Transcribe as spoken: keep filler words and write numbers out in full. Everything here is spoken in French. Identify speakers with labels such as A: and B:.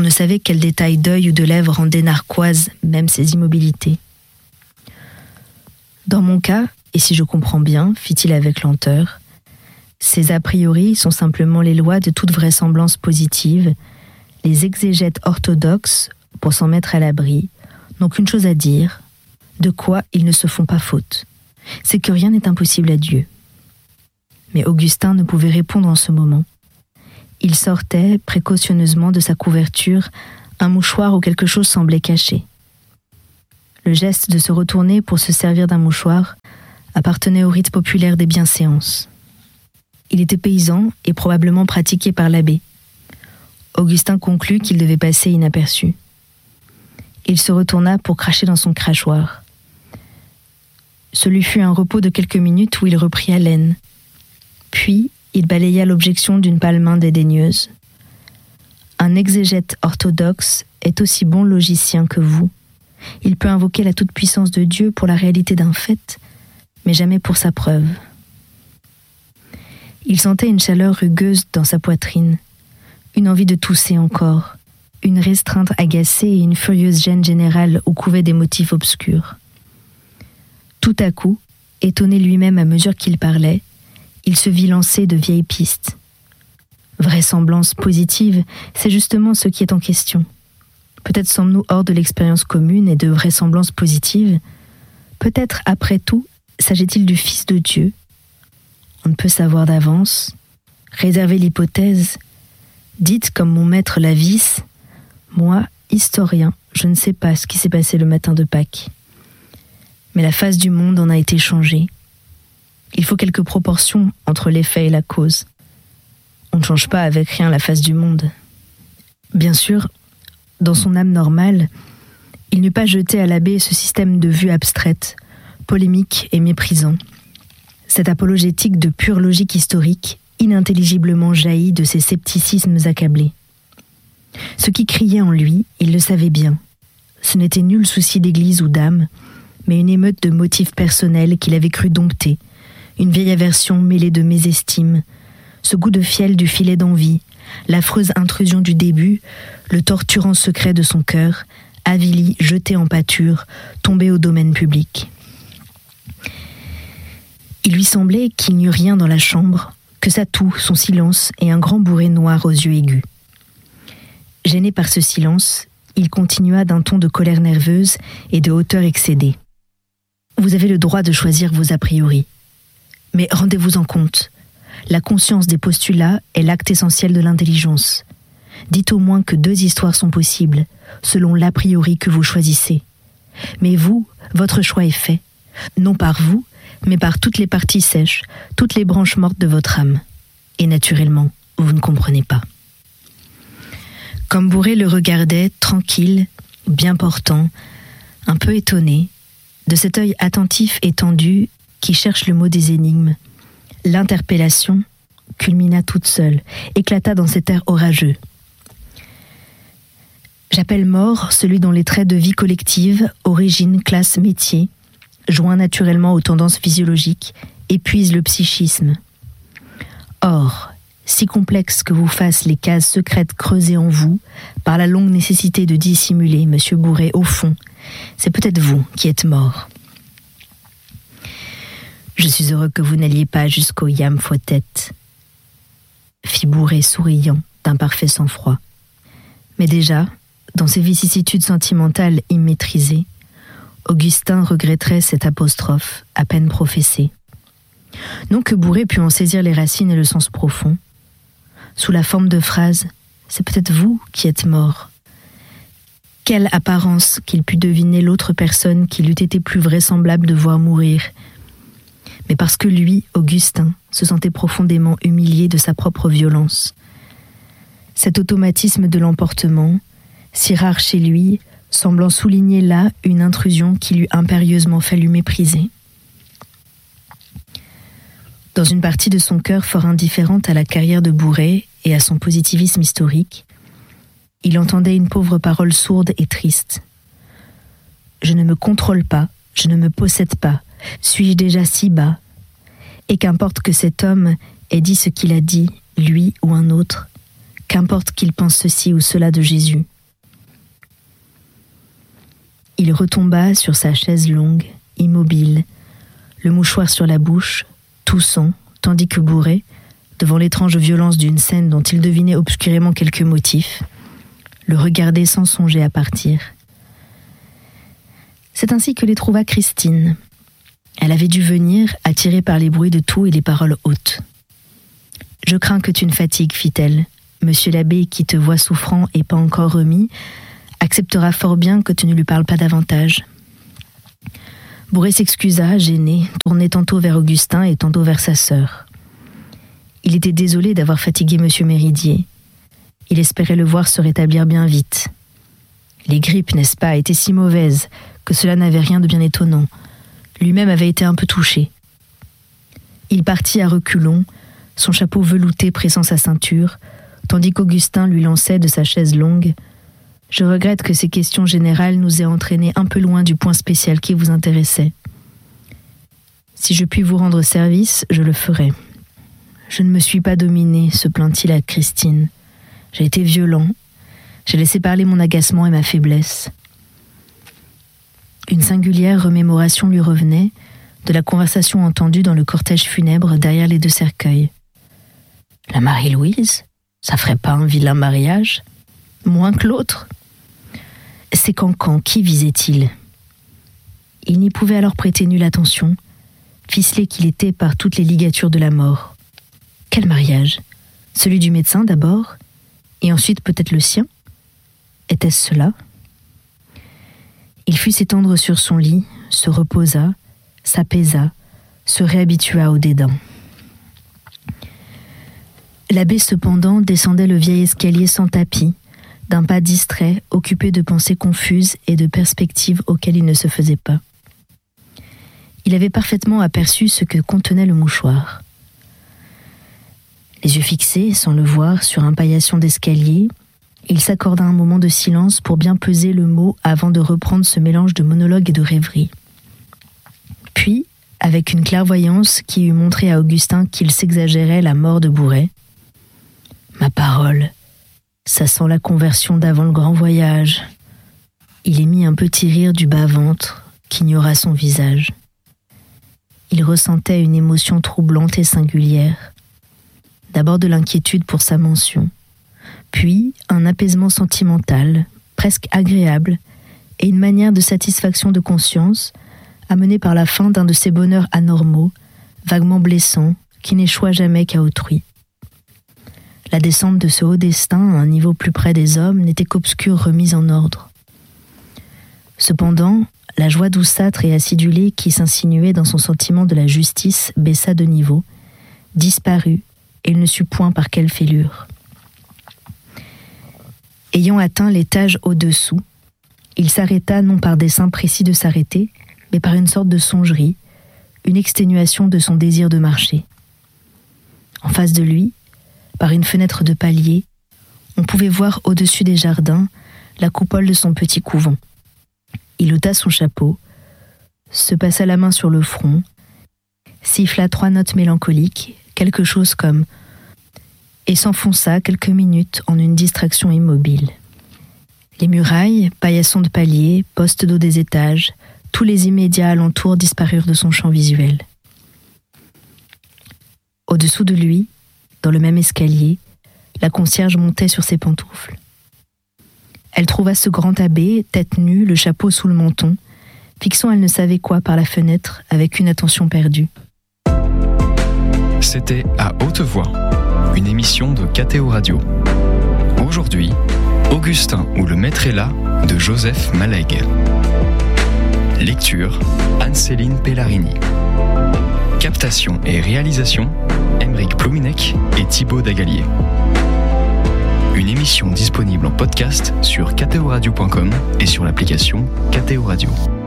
A: On ne savait quel détail d'œil ou de lèvres rendait narquoise même ses immobilités. Dans mon cas, et si je comprends bien, fit-il avec lenteur, ces a priori sont simplement les lois de toute vraisemblance positive. Les exégètes orthodoxes, pour s'en mettre à l'abri, n'ont qu'une chose à dire, de quoi ils ne se font pas faute. C'est que rien n'est impossible à Dieu. Mais Augustin ne pouvait répondre en ce moment. Il sortait précautionneusement de sa couverture un mouchoir où quelque chose semblait caché. Le geste de se retourner pour se servir d'un mouchoir appartenait au rite populaire des bienséances. Il était paysan et probablement pratiqué par l'abbé. Augustin conclut qu'il devait passer inaperçu. Il se retourna pour cracher dans son crachoir. Ce lui fut un repos de quelques minutes où il reprit haleine. Puis, il balaya l'objection d'une pâle main dédaigneuse. Un exégète orthodoxe est aussi bon logicien que vous. Il peut invoquer la toute-puissance de Dieu pour la réalité d'un fait, mais jamais pour sa preuve. Il sentait une chaleur rugueuse dans sa poitrine, une envie de tousser encore, une restreinte agacée et une furieuse gêne générale où couvaient des motifs obscurs. Tout à coup, étonné lui-même à mesure qu'il parlait, il se vit lancer de vieilles pistes. Vraisemblance positive, c'est justement ce qui est en question. Peut-être sommes-nous hors de l'expérience commune et de vraisemblance positive. Peut-être, après tout, s'agit-il du Fils de Dieu. On ne peut savoir d'avance. Réservez l'hypothèse. Dites comme mon maître Lavis, moi, historien, je ne sais pas ce qui s'est passé le matin de Pâques. Mais la face du monde en a été changée. Il faut quelques proportions entre l'effet et la cause. On ne change pas avec rien la face du monde. Bien sûr, dans son âme normale, il n'eût pas jeté à l'abbé ce système de vue abstraite, polémique et méprisant. Cette apologétique de pure logique historique, inintelligiblement jaillie de ses scepticismes accablés. Ce qui criait en lui, il le savait bien. Ce n'était nul souci d'église ou d'âme, mais une émeute de motifs personnels qu'il avait cru dompter, une vieille aversion mêlée de mésestime, ce goût de fiel du filet d'envie, l'affreuse intrusion du début, le torturant secret de son cœur, avili, jeté en pâture, tombé au domaine public. Il lui semblait qu'il n'y eût rien dans la chambre, que sa toux, son silence et un grand bourré noir aux yeux aigus. Gêné par ce silence, il continua d'un ton de colère nerveuse et de hauteur excédée. Vous avez le droit de choisir vos a priori. Mais rendez-vous en compte. La conscience des postulats est l'acte essentiel de l'intelligence. Dites au moins que deux histoires sont possibles, selon l'a priori que vous choisissez. Mais vous, votre choix est fait, non par vous, mais par toutes les parties sèches, toutes les branches mortes de votre âme. Et naturellement, vous ne comprenez pas. Comme Bourré le regardait, tranquille, bien portant, un peu étonné, de cet œil attentif et tendu qui cherche le mot des énigmes, l'interpellation culmina toute seule, éclata dans cet air orageux. J'appelle mort celui dont les traits de vie collective, origine, classe, métier, joints naturellement aux tendances physiologiques, épuisent le psychisme. Or, si complexes que vous fassent les cases secrètes creusées en vous, par la longue nécessité de dissimuler, monsieur Bourré, au fond, c'est peut-être vous qui êtes mort. Je suis heureux que vous n'alliez pas jusqu'au yam fois-tête, fit Bourré souriant d'un parfait sang-froid. Mais déjà, dans ses vicissitudes sentimentales immaîtrisées, Augustin regretterait cette apostrophe à peine professée. Non que Bourré pût en saisir les racines et le sens profond. Sous la forme de phrase, c'est peut-être vous qui êtes mort. Quelle apparence qu'il pût deviner l'autre personne qu'il eût été plus vraisemblable de voir mourir. Mais parce que lui, Augustin, se sentait profondément humilié de sa propre violence. Cet automatisme de l'emportement, si rare chez lui, semblant souligner là une intrusion qu'il eût impérieusement fallu mépriser. Dans une partie de son cœur fort indifférente à la carrière de Bourré et à son positivisme historique, il entendait une pauvre parole sourde et triste. « Je ne me contrôle pas, je ne me possède pas, suis-je déjà si bas ? Et qu'importe que cet homme ait dit ce qu'il a dit, lui ou un autre, qu'importe qu'il pense ceci ou cela de Jésus, Il retomba sur sa chaise longue, immobile, le mouchoir sur la bouche, toussant, tandis que Bourret, devant l'étrange violence d'une scène dont il devinait obscurément quelques motifs, le regardait sans songer à partir. C'est ainsi que les trouva Christine. Elle avait dû venir, attirée par les bruits de tout et les paroles hautes. « Je crains que tu ne fatigues, fit-elle. Monsieur l'abbé, qui te voit souffrant et pas encore remis, acceptera fort bien que tu ne lui parles pas davantage. » Bourret s'excusa, gêné, tourné tantôt vers Augustin et tantôt vers sa sœur. Il était désolé d'avoir fatigué Monsieur Méridier. Il espérait le voir se rétablir bien vite. Les grippes, n'est-ce pas, étaient si mauvaises que cela n'avait rien de bien étonnant. Lui-même avait été un peu touché. Il partit à reculons, son chapeau velouté pressant sa ceinture, tandis qu'Augustin lui lançait de sa chaise longue « Je regrette que ces questions générales nous aient entraînés un peu loin du point spécial qui vous intéressait. Si je puis vous rendre service, je le ferai. Je ne me suis pas dominé, se plaint-il à Christine. J'ai été violent. J'ai laissé parler mon agacement et ma faiblesse. » Une singulière remémoration lui revenait de la conversation entendue dans le cortège funèbre derrière les deux cercueils. La Marie-Louise, ça ferait pas un vilain mariage? Moins que l'autre? Ces cancans, qui visait-il? Il n'y pouvait alors prêter nulle attention, ficelé qu'il était par toutes les ligatures de la mort. Quel mariage? Celui du médecin d'abord, et ensuite peut-être le sien? Était-ce cela? Il fut s'étendre sur son lit, se reposa, s'apaisa, se réhabitua au dédain. L'abbé cependant descendait le vieil escalier sans tapis, d'un pas distrait, occupé de pensées confuses et de perspectives auxquelles il ne se faisait pas. Il avait parfaitement aperçu ce que contenait le mouchoir. Les yeux fixés, sans le voir, sur un paillasson d'escalier, il s'accorda un moment de silence pour bien peser le mot avant de reprendre ce mélange de monologue et de rêverie. Puis, avec une clairvoyance qui eût montré à Augustin qu'il s'exagérait la mort de Bourret, « Ma parole, ça sent la conversion d'avant le grand voyage. » Il émit un petit rire du bas-ventre qu'ignora son visage. Il ressentait une émotion troublante et singulière. D'abord de l'inquiétude pour sa mention, puis un apaisement sentimental, presque agréable, et une manière de satisfaction de conscience, amenée par la fin d'un de ces bonheurs anormaux, vaguement blessants, qui n'échoient jamais qu'à autrui. La descente de ce haut destin à un niveau plus près des hommes n'était qu'obscure remise en ordre. Cependant, la joie douceâtre et acidulée qui s'insinuait dans son sentiment de la justice baissa de niveau, disparut, et il ne sut point par quelle fêlure. Ayant atteint l'étage au-dessous, il s'arrêta non par dessein précis de s'arrêter, mais par une sorte de songerie, une exténuation de son désir de marcher. En face de lui, par une fenêtre de palier, on pouvait voir au-dessus des jardins la coupole de son petit couvent. Il ôta son chapeau, se passa la main sur le front, siffla trois notes mélancoliques, quelque chose comme « et s'enfonça quelques minutes en une distraction immobile. Les murailles, paillassons de palier, postes d'eau des étages, tous les immédiats alentours disparurent de son champ visuel. Au-dessous de lui, dans le même escalier, la concierge montait sur ses pantoufles. Elle trouva ce grand abbé, tête nue, le chapeau sous le menton, fixant elle ne savait quoi par la fenêtre avec une attention perdue.
B: C'était À Haute Voix, une émission de K T O Radio. Aujourd'hui, Augustin ou le maître est là de Joseph Malègue. Lecture, Anne-Céline Pellarini. Captation et réalisation, Aymeric Plominec et Thibaut Dagalier. Une émission disponible en podcast sur k t o radio point com et sur l'application K T O Radio.